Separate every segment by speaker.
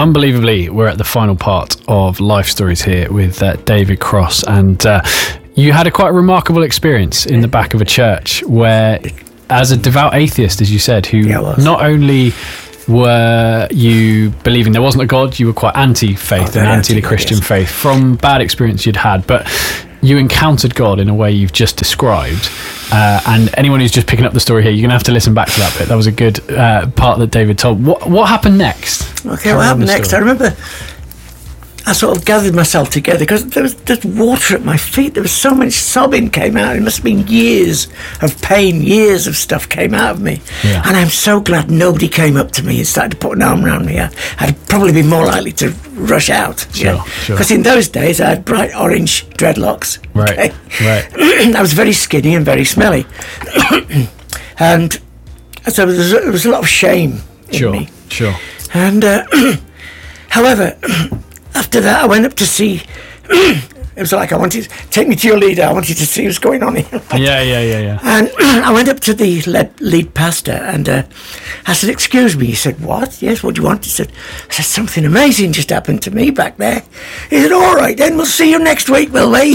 Speaker 1: unbelievably, we're at the final part of Life Stories here with David Cross, and you had a quite remarkable experience in the back of a church where, as a devout atheist, as you said, who not only were you believing there wasn't a God, you were quite anti-faith and anti the Christian faith from bad experience you'd had, but you encountered God in a way you've just described. And anyone who's just picking up the story here, you're going to have to listen back to that bit. That was a good part that David told. What happened next?
Speaker 2: Okay, what happened next? I remember I sort of gathered myself together because there was just water at my feet. There was so much sobbing came out. It must have been years of pain, years of stuff came out of me.
Speaker 1: Yeah.
Speaker 2: And I'm so glad nobody came up to me and started to put an arm around me. I'd probably be more likely to rush out.
Speaker 1: Sure.
Speaker 2: Because in those days I had bright orange dreadlocks.
Speaker 1: Right.
Speaker 2: I was very skinny and very smelly. And so there was a lot of shame in me.
Speaker 1: Sure.
Speaker 2: And however, after that, I went up to see. It was like I wanted to take me to your leader. I wanted to see what's going on here.
Speaker 1: Yeah.
Speaker 2: And I went up to the lead pastor and I said, "Excuse me." He said, "What? Yes, what do you want?" I said, "Something amazing just happened to me back there." He said, "All right, then we'll see you next week, will we?"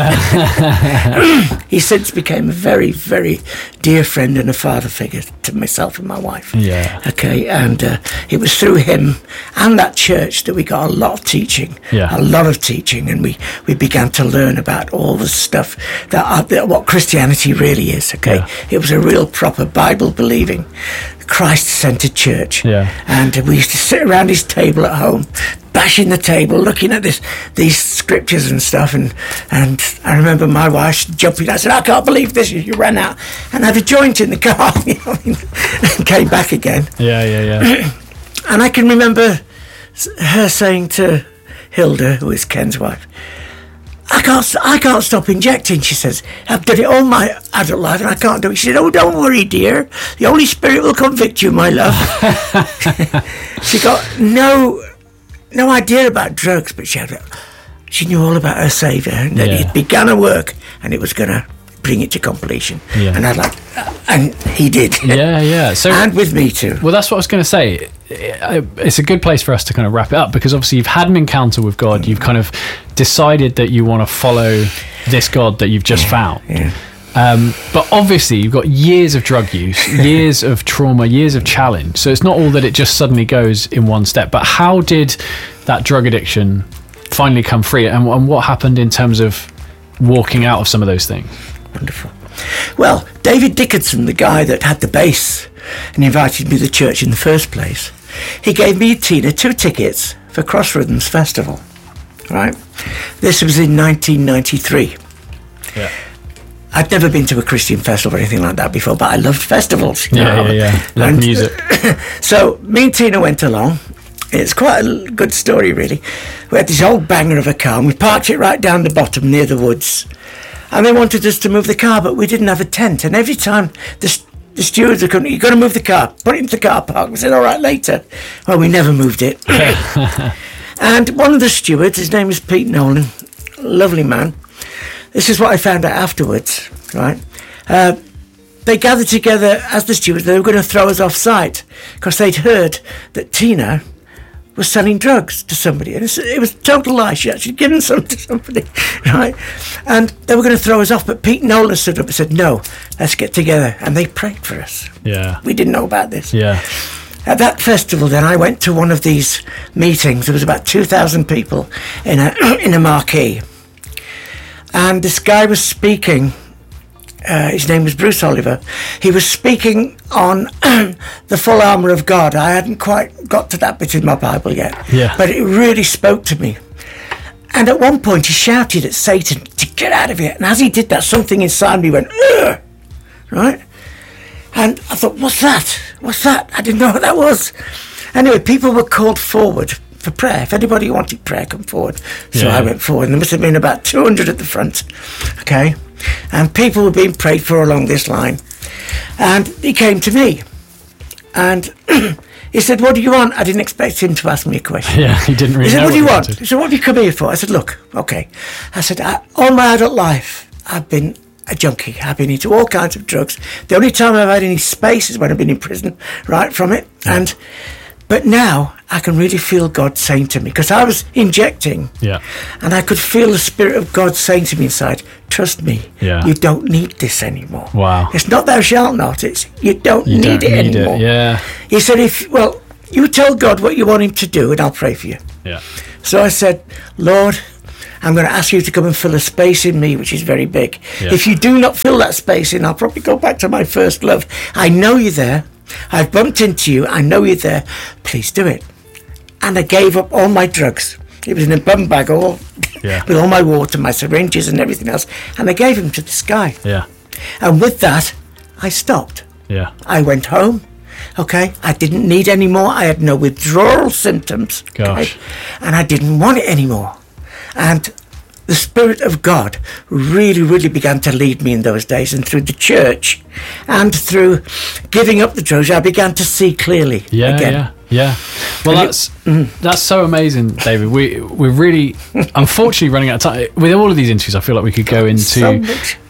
Speaker 2: He since became a very, very dear friend and a father figure to myself and my wife.
Speaker 1: Yeah.
Speaker 2: Okay, and it was through him and that church that we got a lot of teaching.
Speaker 1: Yeah.
Speaker 2: A lot of teaching, and we began to learn about all the stuff that what Christianity really is. Okay,
Speaker 1: Yeah.
Speaker 2: It was a real proper Bible-believing, Christ-centered church.
Speaker 1: Yeah.
Speaker 2: And we used to sit around his table at home, bashing the table, looking at these scriptures and stuff. And I remember my wife jumping. I said, "I can't believe this." You ran out and had a joint in the car, and came back again.
Speaker 1: Yeah.
Speaker 2: And I can remember her saying to Hilda, who is Ken's wife, I can't stop injecting," she says. "I've done it all my adult life and I can't do it." She said, "Oh, don't worry, dear. The Holy Spirit will convict you, my love." She got no idea about drugs, but she knew all about her Saviour, and that He'd begun a work and it was going to bring it to completion.
Speaker 1: Yeah.
Speaker 2: And He did.
Speaker 1: Yeah. So,
Speaker 2: and with me too.
Speaker 1: Well, that's what I was going to say. It's a good place for us to kind of wrap it up, because obviously you've had an encounter with God. You've kind of decided that you want to follow this God that you've just found.
Speaker 2: Yeah.
Speaker 1: But obviously you've got years of drug use, years of trauma, years of challenge. So it's not all that it just suddenly goes in one step. But how did that drug addiction finally come free? And what happened in terms of walking out of some of those things?
Speaker 2: Wonderful. Well, David Dickinson, the guy that had the bass and invited me to the church in the first place, he gave me and Tina 2 tickets for Cross Rhythms Festival. Right? This was in 1993.
Speaker 1: Yeah.
Speaker 2: I'd never been to a Christian festival or anything like that before, but I loved festivals.
Speaker 1: Yeah. Love music.
Speaker 2: So me and Tina went along. It's quite a good story, really. We had this old banger of a car, and we parked it right down the bottom near the woods. And they wanted us to move the car, but we didn't have a tent. And every time the stewards would come, "You've got to move the car, put it into the car park." We said, "All right, later." Well, we never moved it. And one of the stewards, his name was Pete Nolan, lovely man. This is what I found out afterwards, right? They gathered together as the stewards. They were going to throw us off site because they'd heard that Tina was selling drugs to somebody. And it was a total lie. She'd actually given some to somebody, right? And they were going to throw us off, but Pete Nolan stood up and said, "No, let's get together." And they prayed for us.
Speaker 1: Yeah.
Speaker 2: We didn't know about this.
Speaker 1: Yeah.
Speaker 2: At that festival, then, I went to one of these meetings. There was about 2,000 people in a marquee. And this guy was speaking. His name was Bruce Oliver. He was speaking on the full armour of God. I hadn't quite got to that bit in my Bible yet.
Speaker 1: Yeah.
Speaker 2: But it really spoke to me. And at one point, he shouted at Satan to get out of here. And as he did that, something inside me went, "Ugh!" Right? And I thought, what's that? What's that? I didn't know what that was. Anyway, people were called forward for prayer. If anybody wanted prayer, come forward. So
Speaker 1: Yeah.
Speaker 2: I went forward, and there must have been about 200 at the front. Okay? And people were being prayed for along this line. And he came to me. And he said, "What do you want?" I didn't expect him to ask me a question.
Speaker 1: Yeah, he didn't really
Speaker 2: He said,
Speaker 1: know
Speaker 2: "What do you want?"
Speaker 1: wanted.
Speaker 2: He said, "What have you come here for?" I said, "Look, okay." I said, "All my adult life, I've been a junkie. I've been into all kinds of drugs. The only time I've had any space is when I've been in prison, right from it. And But now I can really feel God saying to me, because I was injecting,
Speaker 1: Yeah.
Speaker 2: and I could feel the Spirit of God saying to me inside, trust me,
Speaker 1: Yeah.
Speaker 2: you don't need this anymore.
Speaker 1: Wow.
Speaker 2: It's not thou shalt not, it's you don't
Speaker 1: You
Speaker 2: need
Speaker 1: don't
Speaker 2: it
Speaker 1: need
Speaker 2: anymore.
Speaker 1: it. Yeah.
Speaker 2: He said, you tell God what you want him to do and I'll pray for you.
Speaker 1: Yeah.
Speaker 2: So I said, Lord, I'm going to ask you to come and fill a space in me, which is very big.
Speaker 1: Yeah.
Speaker 2: If you do not fill that space in, I'll probably go back to my first love. I know you're there. I've bumped into you. I know you're there. Please do it. And I gave up all my drugs. It was in a bum bag,
Speaker 1: Yeah.
Speaker 2: with all my water, my syringes and everything else. And I gave them to this guy.
Speaker 1: Yeah.
Speaker 2: And with that, I stopped.
Speaker 1: Yeah.
Speaker 2: I went home. Okay, I didn't need any more. I had no withdrawal symptoms. Okay?
Speaker 1: Gosh.
Speaker 2: And I didn't want it anymore. And the Spirit of God really, really began to lead me in those days. And through the church and through giving up the drugs, I began to see clearly
Speaker 1: Yeah,
Speaker 2: again.
Speaker 1: yeah. Well, that's so amazing, David. We're really, unfortunately, running out of time. With all of these interviews, I feel like we could go into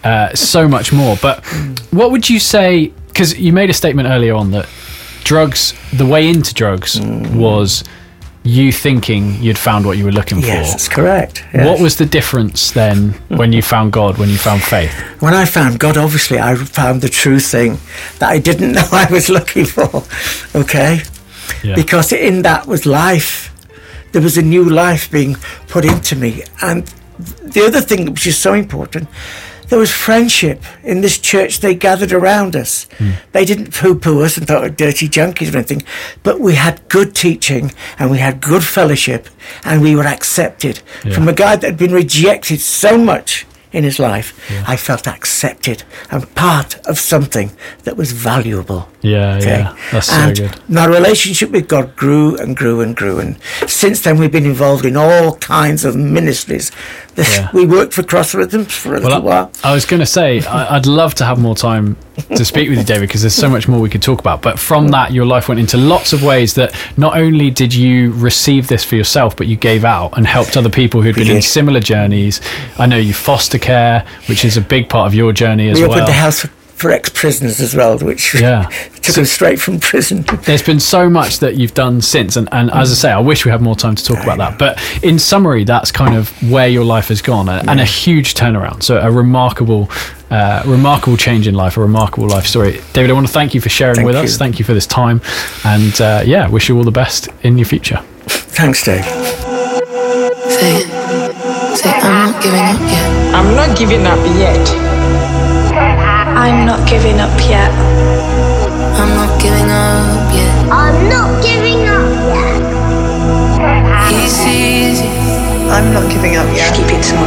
Speaker 1: so much more. But what would you say, because you made a statement earlier on that drugs, the way into drugs was you thinking you'd found what you were looking for.
Speaker 2: Yes, that's correct. Yes.
Speaker 1: What was the difference then when you found God, when you found faith?
Speaker 2: When I found God, obviously, I found the true thing that I didn't know I was looking for. Okay?
Speaker 1: Yeah.
Speaker 2: Because in that was life. There was a new life being put into me. And the other thing which is so important, there was friendship in this church. They gathered around us. They didn't poo-poo us and thought we were dirty junkies or anything, but we had good teaching and we had good fellowship and we were accepted.
Speaker 1: Yeah.
Speaker 2: From a guy that had been rejected so much in his life, I felt accepted and part of something that was valuable.
Speaker 1: Yeah,
Speaker 2: Okay?
Speaker 1: yeah. That's so
Speaker 2: And
Speaker 1: good.
Speaker 2: my relationship with God grew and grew and grew. And since then, we've been involved in all kinds of ministries.
Speaker 1: Yeah.
Speaker 2: We worked for Cross Rhythms for a little while.
Speaker 1: I was going to say, I'd love to have more time to speak with you, David, because there's so much more we could talk about. But from that, your life went into lots of ways that not only did you receive this for yourself, but you gave out and helped other people who'd been in similar journeys. I know you foster care, which is a big part of your journey as
Speaker 2: We
Speaker 1: well.
Speaker 2: opened a house for ex-prisoners as well, which took them straight from prison.
Speaker 1: There's been so much that you've done since, and as I say, I wish we had more time to talk about that. But in summary, that's kind of where your life has gone, and a huge turnaround. So a remarkable change in life, a remarkable life story. David, I want to thank you for sharing with us. Thank you for this time, and wish you all the best in your future.
Speaker 2: Thanks, Dave.
Speaker 3: Say, I'm not giving up yet.
Speaker 4: I'm not giving up yet.
Speaker 5: I'm not giving up yet.
Speaker 3: I'm not giving up yet.
Speaker 6: I'm not giving up yet.
Speaker 3: He sees you.
Speaker 5: I'm not giving up yet.
Speaker 3: Keep it small.